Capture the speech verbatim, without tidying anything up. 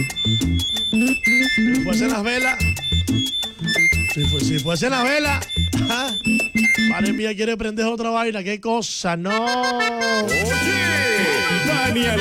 Si fuesen las velas. Si, fu si fuesen las velas. Madre mía, quiere prender otra vaina. Qué cosa, no. Oye, Daniel